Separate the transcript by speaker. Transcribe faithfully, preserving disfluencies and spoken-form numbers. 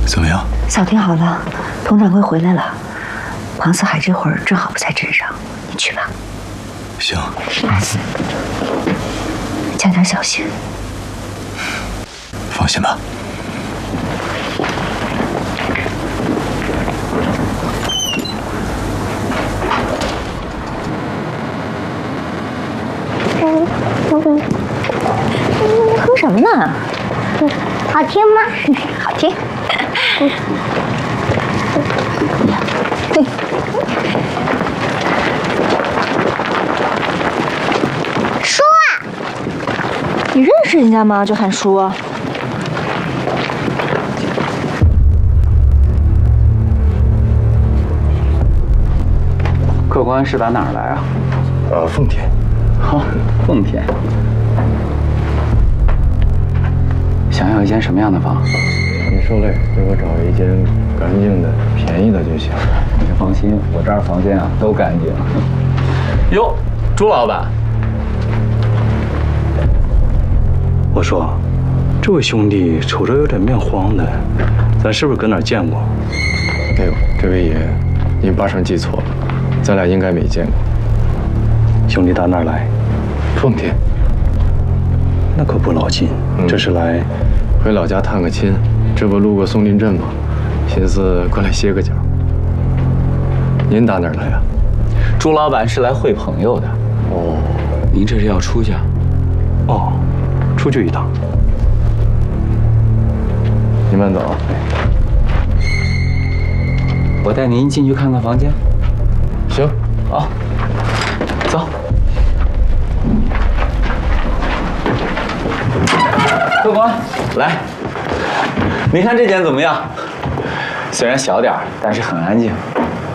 Speaker 1: 怎么样？
Speaker 2: 扫听好了，佟掌柜回来了。黄四海这会儿正好不在镇上，你去吧。
Speaker 1: 行。
Speaker 2: 加点小心。
Speaker 1: 放心吧。
Speaker 3: 嗯嗯
Speaker 2: 嗯，哼什么呢？
Speaker 3: 嗯，好听吗？
Speaker 2: 好听。
Speaker 3: 嗯。
Speaker 2: 对。
Speaker 3: 叔啊！
Speaker 2: 你认识人家吗？就喊叔。
Speaker 4: 客官是打哪儿来啊？
Speaker 1: 呃，奉天。
Speaker 4: 好，奉天。想要一间什么样的房？
Speaker 5: 别受累，给我找一间干净的、便宜的就行。
Speaker 4: 你放心，我这儿房间啊都干净。哟，朱老板，
Speaker 1: 我说，这位兄弟瞅着有点面黄的，咱是不是搁哪儿见过？
Speaker 5: 哎呦，这位爷，您八成记错了，咱俩应该没见过。
Speaker 1: 兄弟打哪儿来？
Speaker 5: 奉天。
Speaker 1: 那可不老近，嗯、这是来
Speaker 5: 回老家探个亲。这不路过松林镇吗？寻思过来歇个脚。您打哪儿来呀？
Speaker 4: 朱老板是来会朋友的。
Speaker 5: 哦，
Speaker 4: 您这是要出去啊？
Speaker 1: 哦，出去一趟。
Speaker 5: 您慢走。
Speaker 4: 我带您进去看看房间。
Speaker 5: 行，
Speaker 4: 好，走。客官，来，您看这间怎么样？虽然小点儿，但是很安静。